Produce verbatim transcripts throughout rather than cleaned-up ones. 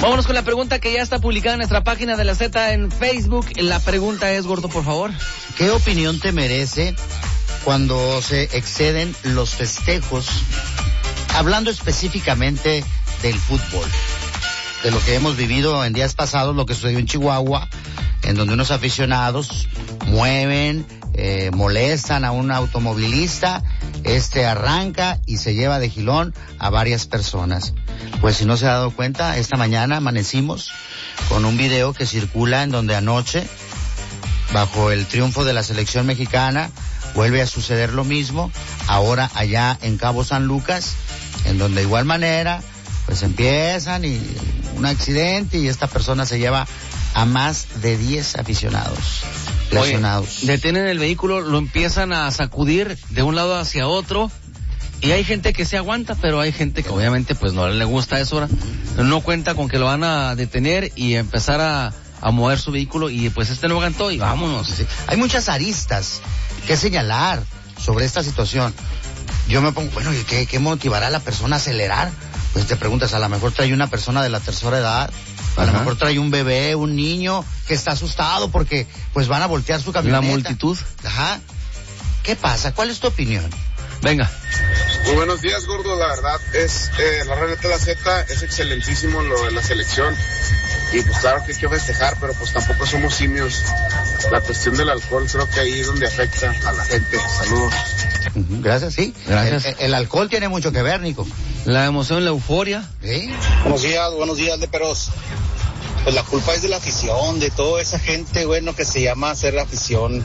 Vámonos con la pregunta que ya está publicada en nuestra página de la Z en Facebook. La pregunta es, Gordo, por favor. ¿Qué opinión te merece cuando se exceden los festejos, hablando específicamente del fútbol, de lo que hemos vivido en días pasados, lo que sucedió en Chihuahua, en donde unos aficionados mueven, eh, molestan a un automovilista, este arranca y se lleva de jilón a varias personas? Pues si no se ha dado cuenta, esta mañana amanecimos con un video que circula en donde anoche, bajo el triunfo de la selección mexicana, vuelve a suceder lo mismo, ahora allá en Cabo San Lucas, en donde de igual manera, pues empiezan y un accidente y esta persona se lleva a más de diez aficionados lesionados. Oye, detienen el vehículo, lo empiezan a sacudir de un lado hacia otro y hay gente que se aguanta, pero hay gente que obviamente pues no le gusta eso, no cuenta con que lo van a detener y empezar a, a mover su vehículo y pues este no aguantó y vámonos. Sí. Hay muchas aristas que señalar sobre esta situación. Yo me pongo, bueno, ¿y qué, qué motivará a la persona a acelerar? Pues te preguntas, a lo mejor trae una persona de la tercera edad, a Ajá. lo mejor trae un bebé, un niño que está asustado porque pues van a voltear su camioneta. La multitud. Ajá. ¿Qué pasa? ¿Cuál es tu opinión? Venga. Muy buenos días, Gordo. La verdad es, eh, la realidad de la Z es excelentísimo lo de la selección. Y pues claro que hay que festejar, pero pues tampoco somos simios. La cuestión del alcohol creo que ahí es donde afecta a la gente. Saludos. Gracias, sí. Gracias. El, el alcohol tiene mucho que ver, Nico. La emoción, la euforia. ¿Sí? Buenos días, buenos días, Leperos. Pues la culpa es de la afición, de toda esa gente, bueno, que se llama hacer afición.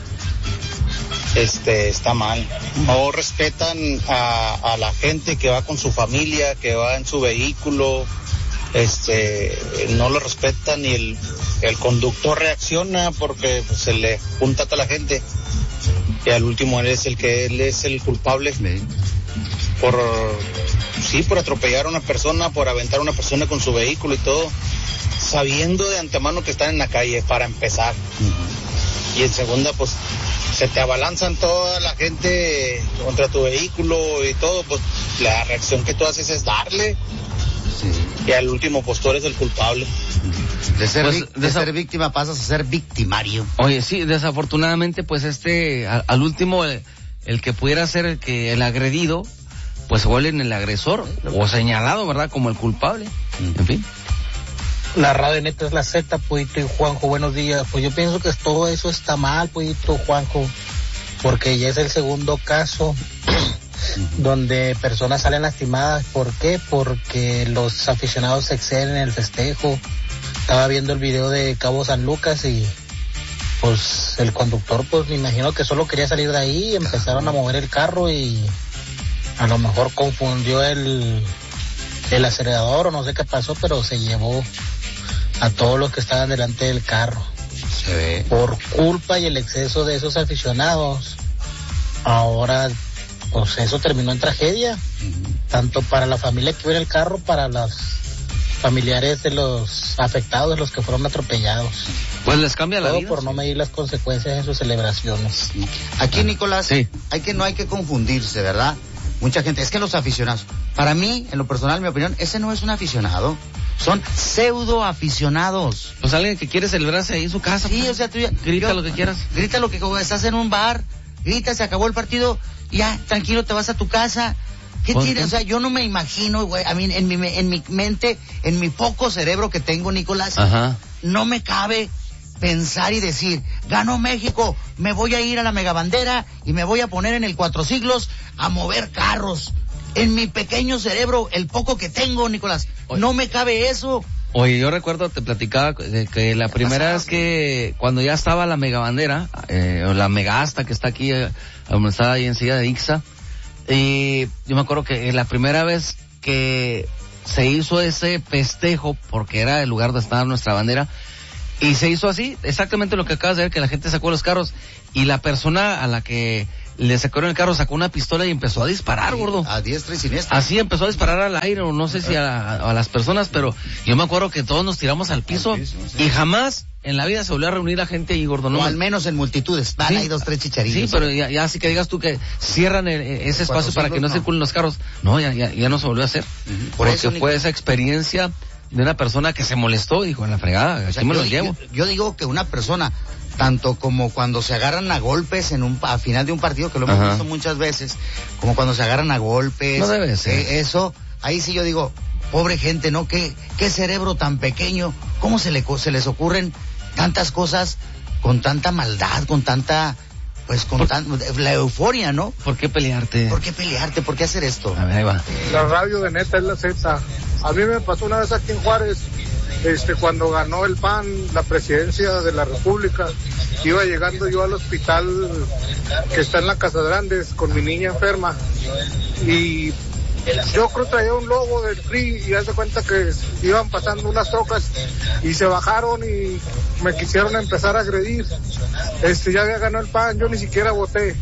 Este, está mal. No respetan a, a la gente que va con su familia, que va en su vehículo. Este, no lo respetan y el, el conductor reacciona porque pues, se le junta a toda la gente. Y al último él es el que él es el culpable. Sí. Por, sí, por atropellar a una persona, por aventar a una persona con su vehículo y todo, sabiendo de antemano que están en la calle, para empezar. Uh-huh. Y en segunda, pues, se te abalanzan toda la gente contra tu vehículo y todo, pues, la reacción que tú haces es darle. Sí. Y al último, pues, tú eres el culpable. De ser, pues, vi- de desa- ser víctima pasas a ser victimario. Oye, sí, desafortunadamente, pues, este, a, al último, el, el que pudiera ser el que el agredido, pues se vuelve en el agresor, o señalado, ¿verdad?, como el culpable. Mm. En fin. La radio neta es la Z, Pollito y Juanjo, buenos días. Pues yo pienso que todo eso está mal, Pollito, Juanjo, porque ya es el segundo caso donde personas salen lastimadas. ¿Por qué? Porque los aficionados se exceden en el festejo. Estaba viendo el video de Cabo San Lucas y pues el conductor, pues me imagino que solo quería salir de ahí, empezaron a mover el carro y a lo mejor confundió el, el acelerador o no sé qué pasó, pero se llevó a todos los que estaban delante del carro. Se ve. Por culpa y el exceso de esos aficionados, ahora pues eso terminó en tragedia, uh-huh. tanto para la familia que iba en el carro, para los familiares de los afectados, los que fueron atropellados. Pues les cambia la Todo vida. por sí. no medir las consecuencias en sus celebraciones. Aquí, Nicolás, sí. hay que no hay que confundirse, ¿verdad? Mucha gente, es que los aficionados, para mí, en lo personal, mi opinión, ese no es un aficionado, son pseudo aficionados. Pues alguien que quiere celebrarse ahí en su casa. Sí, pues, o sea, tú ya, grita yo, lo que quieras. Grita lo que estás en un bar, grita, se acabó el partido, ya, tranquilo, te vas a tu casa. ¿Qué tiene? O sea, yo no me imagino, güey, a mí, en mi, en mi mente, en mi poco cerebro que tengo, Nicolás, Ajá. no me cabe pensar y decir, ganó México, me voy a ir a la megabandera y me voy a poner en el Cuatro Siglos a mover carros. En mi pequeño cerebro, el poco que tengo, Nicolás, Oye. no me cabe eso. Oye, yo recuerdo, te platicaba de que la primera vez que, cuando ya estaba la megabandera, eh, o la megasta que está aquí, eh, donde está ahí enseguida de Ixa, y yo me acuerdo que la primera vez que se hizo ese festejo, porque era el lugar donde estaba nuestra bandera, y se hizo así, exactamente lo que acabas de ver, que la gente sacó los carros, y la persona a la que le sacaron el carro sacó una pistola y empezó a disparar, sí, gordo. A diestra y siniestra. Así empezó a disparar al aire, o no sé si a, a las personas, pero yo me acuerdo que todos nos tiramos al piso, al piso sí. y jamás en la vida se volvió a reunir la gente ahí, gordo. No, o al menos en multitudes, van sí, ahí dos, tres chicharillos. Sí, pero ya, ya así que digas tú que cierran el, ese espacio para que no, no circulen los carros. No, ya, ya, ya no se volvió a hacer. Uh-huh. Por porque eso, fue esa experiencia de una persona que se molestó y dijo, en la fregada, aquí o sea, me yo, lo llevo. Yo, yo digo que una persona, tanto como cuando se agarran a golpes en un a final de un partido, que lo hemos Ajá. visto muchas veces, como cuando se agarran a golpes, No debe ser. eh, eso, ahí sí yo digo, pobre gente, ¿no? ¿Qué, qué cerebro tan pequeño? ¿Cómo se, le, se les ocurren tantas cosas con tanta maldad, con tanta, pues con tan, la euforia, ¿no? ¿Por qué pelearte? ¿Por qué pelearte? ¿Por qué hacer esto? A ver, ahí va. La radio de Neta es la Z. A mí me pasó una vez aquí en Juárez, este, cuando ganó el P A N la presidencia de la República. Iba llegando yo al hospital que está en la Casa Grandes con mi niña enferma. Y yo creo que traía un logo del P R I y haz de cuenta que iban pasando unas trocas y se bajaron y me quisieron empezar a agredir. Este, ya había ganado el P A N, yo ni siquiera voté.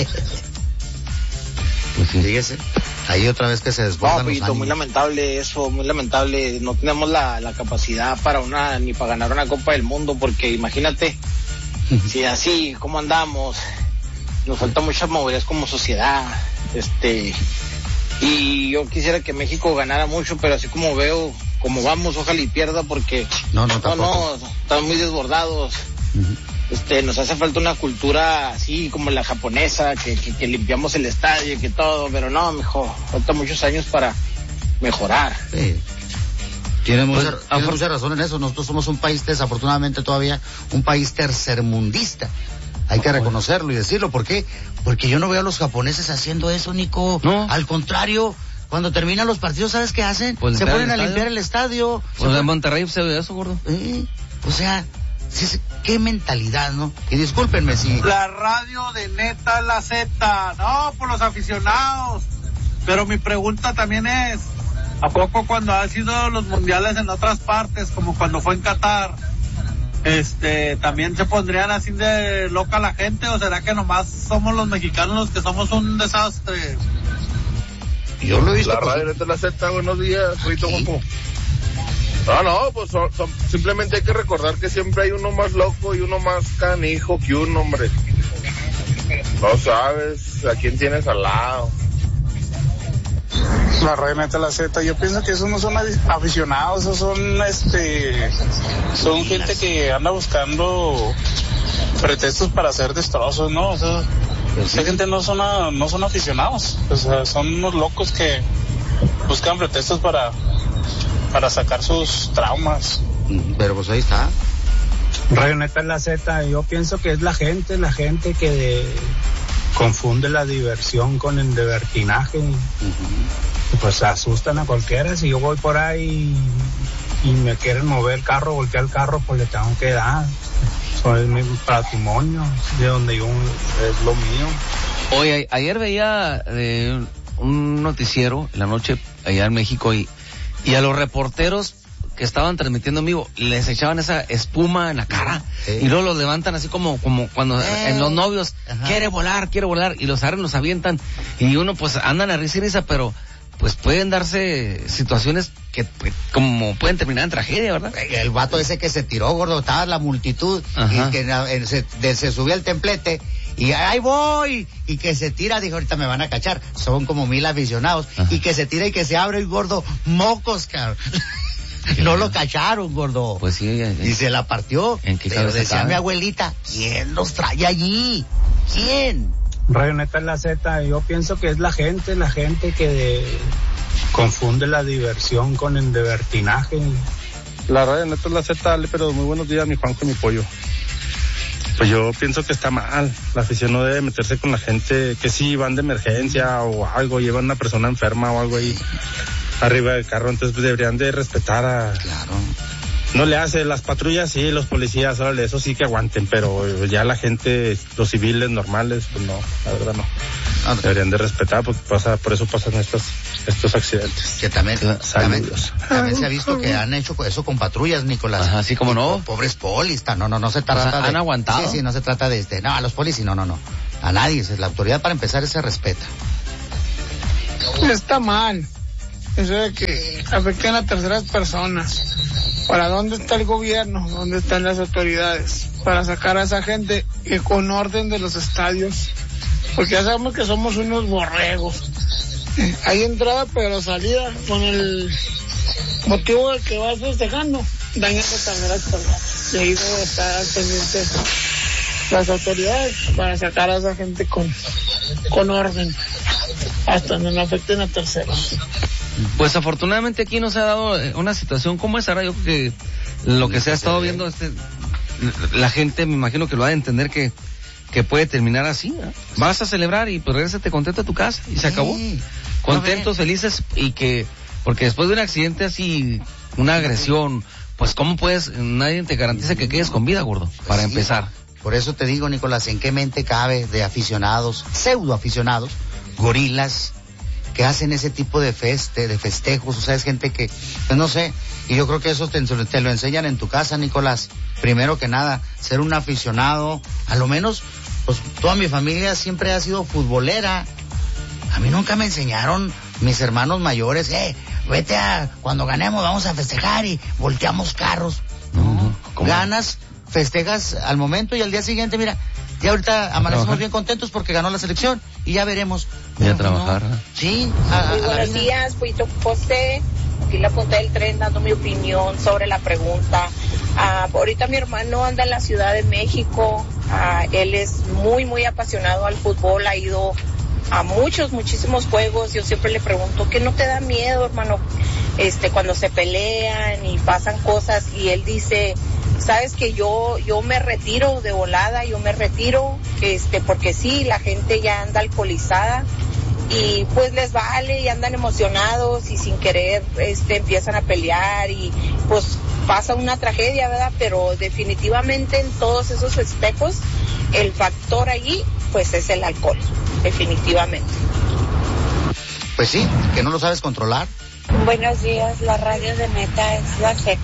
Pues sí. Fíjese, ahí otra vez que se No, desbordan los Pito, ánimos. muy lamentable eso, muy lamentable. No tenemos la, la capacidad para una, ni para ganar una Copa del Mundo, porque imagínate, si así, ¿cómo andamos? Nos falta mucha movilidad como sociedad, este, y yo quisiera que México ganara mucho, pero así como veo, como vamos, ojalá y pierda, porque No, no, no, tampoco. no, están muy desbordados. Ujú. Este, nos hace falta una cultura así como la japonesa, que, que, que limpiamos el estadio y que todo, pero no, mijo, falta muchos años para mejorar. Sí. Tiene mucha, Pues, tiene afor- mucha razón en eso. Nosotros somos un país, desafortunadamente todavía, un país tercermundista. Hay que reconocerlo y decirlo. ¿Por qué? Porque yo no veo a los japoneses haciendo eso, Nico. No. Al contrario, cuando terminan los partidos, ¿sabes qué hacen? Pues Se limpiar ponen el a estadio. limpiar el estadio. Se Pues en ponen- Monterrey se ve eso, gordo. Eh, O sea, sí, sí, qué mentalidad, ¿no? Y discúlpenme si... La radio de Neta la Z, no, por los aficionados. Pero mi pregunta también es, ¿a poco cuando han sido los mundiales en otras partes, como cuando fue en Qatar, este, también se pondrían así de loca la gente, o será que nomás somos los mexicanos los que somos un desastre? Yo lo he visto... La por- radio de la Z, buenos días, Rito Sí. Guapo. No, no, pues son- son- simplemente hay que recordar que siempre hay uno más loco y uno más canijo que un hombre. No sabes a quién tienes al lado. La radio Neta la Z, yo pienso que esos no son avi- aficionados, esos son, este, son gente que anda buscando pretextos para hacer destrozos, ¿no? O sea, esa gente no son, a- no son aficionados, o sea, son unos locos que buscan pretextos para, para sacar sus traumas. Pero pues ahí está. Radio Neta es la Z, yo pienso que es la gente, la gente que de- confunde la diversión con el libertinaje. Pues asustan a cualquiera. Si yo voy por ahí y, y me quieren mover el carro, voltear el carro, pues le tengo que dar. Eso es mi patrimonio, de donde yo, es lo mío. Oye, ayer veía eh, un noticiero en la noche allá en México y, y a los reporteros que estaban transmitiendo en vivo les echaban esa espuma en la cara Sí. y luego los levantan así como como cuando Eh. en los novios Ajá. quiere volar, quiere volar y los agarran, los avientan y uno pues andan a risa y risa, pero pues pueden darse situaciones que pues, como pueden terminar en tragedia, ¿verdad? El vato ese que se tiró, gordo, estaba la multitud Ajá. y que eh, se, de- se subía al templete y ahí voy y que se tira, dijo ahorita me van a cachar, son como mil aficionados. Ajá. Y que se tira y que se abre el gordo, mocos, cabrón. No lo cacharon, gordo. Pues sí, eh, Y se la partió. ¿En qué Pero cabeza decía cabe? mi abuelita, ¿quién los trae allí? ¿Quién? Radio Neta es la Z, yo pienso que es la gente, la gente que de- confunde la diversión con el libertinaje. La radio Neta es la Z, dale, pero muy buenos días, mi Juanjo y mi Pollo. Pues yo pienso que está mal, la afición no debe meterse con la gente que sí van de emergencia o algo, llevan una persona enferma o algo ahí arriba del carro, entonces pues, deberían de respetar a... Claro. No le hace, las patrullas sí, los policías, órale, eso sí que aguanten, pero ya la gente, los civiles normales, pues no, la verdad no. Ah, Deberían de respetar porque pasa, por eso pasan estos, estos accidentes. Que también, también, Saludos. también se ha visto que han hecho eso con patrullas, Nicolás. Ajá, sí, cómo no. Pobres polis, ta- no, no, no se trata O sea, de... ¿han aguantado? Sí, sí, no se trata de este, no, a los polis sí, no, no, no. A nadie, es la autoridad para empezar se respeta. Está mal eso de que afecten a terceras personas. ¿Para dónde está el gobierno? ¿Dónde están las autoridades? Para sacar a esa gente eh, con orden de los estadios. Porque ya sabemos que somos unos borregos. Eh, Hay entrada pero salida con el motivo de que vas festejando, dañando también las personas. Y ahí debe estar pendientes las autoridades para sacar a esa gente con, con orden, hasta donde no afecten a terceros. Pues afortunadamente aquí no se ha dado una situación como esa. Ahora yo creo que lo que se ha estado viendo, este, la gente me imagino que lo va a entender que que puede terminar así, ¿eh? Vas a celebrar y pues regrésate contento a tu casa y se acabó. Sí. Contentos, felices, y que, porque después de un accidente así, una agresión, pues cómo puedes, nadie te garantiza que quedes con vida, gordo, para sí. empezar. Por eso te digo, Nicolás, ¿en qué mente cabe de aficionados, pseudo aficionados, gorilas, que hacen ese tipo de feste, de festejos? O sea, es gente que, pues no sé, y yo creo que eso te, te lo enseñan en tu casa, Nicolás. Primero que nada, ser un aficionado, a lo menos, pues toda mi familia siempre ha sido futbolera. A mí nunca me enseñaron mis hermanos mayores, eh, vete a, cuando ganemos vamos a festejar y volteamos carros. No, ¿cómo? Ganas, festejas al momento y al día siguiente, mira, ya ahorita amanecemos bien contentos porque ganó la selección y ya veremos. Voy a trabajar. No, sí. A, Muy buenos días, Puito José. Aquí la punta del tren dando mi opinión sobre la pregunta. Ah, ahorita mi hermano anda en la Ciudad de México. Ah, él es muy, muy apasionado al fútbol. Ha ido a muchos, muchísimos juegos. Yo siempre le pregunto, ¿qué no te da miedo, hermano? Este, cuando se pelean y pasan cosas. Y él dice, sabes que yo, yo me retiro de volada, yo me retiro, este, porque sí, la gente ya anda alcoholizada. Y pues les vale y andan emocionados y sin querer este empiezan a pelear y pues pasa una tragedia, ¿verdad? Pero definitivamente en todos esos festejos el factor allí pues es el alcohol, definitivamente. Pues sí, que no lo sabes controlar. Buenos días, la radio de Neta es la Z.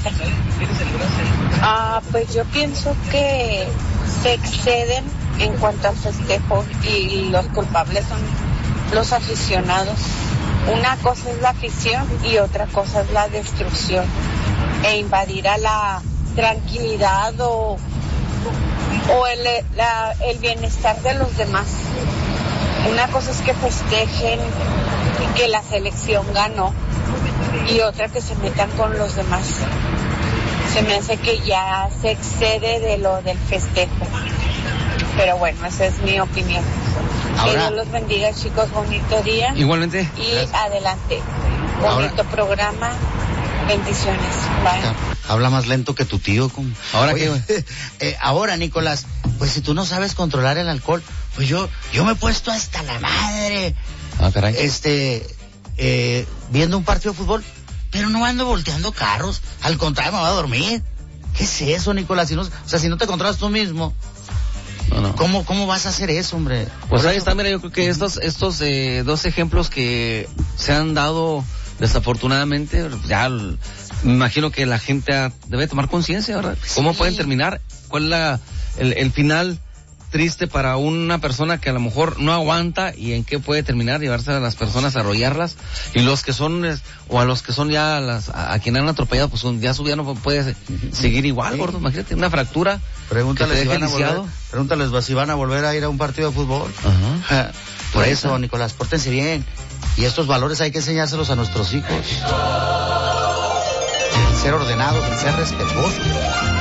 Ah, pues yo pienso que se exceden en cuanto al festejo y los culpables son los aficionados. Una cosa es la afición y otra cosa es la destrucción e invadir a la tranquilidad o, o el, la, el bienestar de los demás. Una cosa es que festejen que la selección ganó y otra que se metan con los demás. Se me hace que ya se excede de lo del festejo. Pero bueno, esa es mi opinión. Ahora, que Dios los bendiga, chicos, bonito día. Igualmente. Y gracias. Adelante. Bonito ahora, programa. Bendiciones. Bye. Habla más lento que tu tío. Con... Ahora Oye, que eh, ahora, Nicolás, pues si tú no sabes controlar el alcohol, pues yo yo me he puesto hasta la madre. Ah, caray. Este, eh, viendo un partido de fútbol, pero no ando volteando carros. Al contrario, me voy a dormir. ¿Qué es eso, Nicolás? Si no, o sea, si no te controlas tú mismo. No, no. ¿Cómo, ¿Cómo vas a hacer eso, hombre? Pues ahí está, mira, yo creo que estos estos eh, dos ejemplos que se han dado desafortunadamente, ya me imagino que la gente debe tomar conciencia, ¿verdad? ¿Cómo sí. pueden terminar? ¿Cuál es la, el, el final triste para una persona que a lo mejor no aguanta y en qué puede terminar? Llevarse a las personas a arrollarlas y los que son, o a los que son ya las, a, a quien han atropellado, pues ya su vida no puede seguir igual, sí. gordo, imagínate, una fractura. Pregúntales si, van a volver, pregúntales si van a volver a ir a un partido de fútbol. Ajá. Por eso, eso, Nicolás, pórtense bien. Y estos valores hay que enseñárselos a nuestros hijos. El ser ordenados, el ser respetuosos.